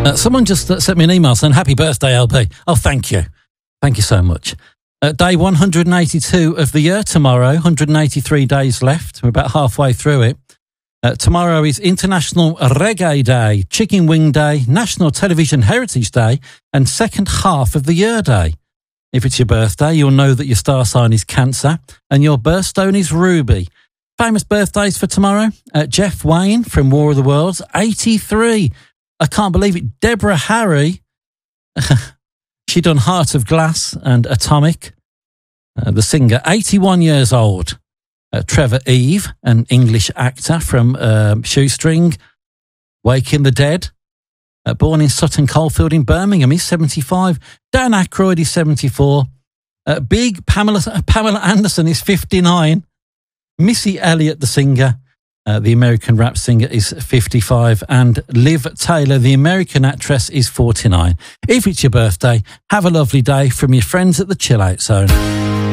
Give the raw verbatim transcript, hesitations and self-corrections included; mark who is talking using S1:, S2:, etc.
S1: Uh, someone just uh, sent me an email saying, happy birthday, L B. Oh, thank you. Thank you so much. Uh, day one hundred eighty-two of the year tomorrow, one hundred eighty-three days left. We're about halfway through it. Uh, tomorrow is International Reggae Day, Chicken Wing Day, National Television Heritage Day, and Second Half of the Year Day. If it's your birthday, you'll know that your star sign is Cancer and your birthstone is Ruby. Famous birthdays for tomorrow. Uh, Jeff Wayne from War of the Worlds, eighty-three. I can't believe it. Deborah Harry. She done Heart of Glass and Atomic. Uh, the singer, eighty-one years old. Uh, Trevor Eve, an English actor from uh, Shoestring, Waking the Dead. Uh, born in Sutton Coldfield in Birmingham, he's seventy-five. Dan Aykroyd is seventy-four. Uh, big Pamela, Pamela Anderson is fifty-nine. Missy Elliott, the singer, uh, the American rap singer, is fifty-five. And Liv Taylor, the American actress, is forty-nine. If it's your birthday, have a lovely day from your friends at the Chill Out Zone.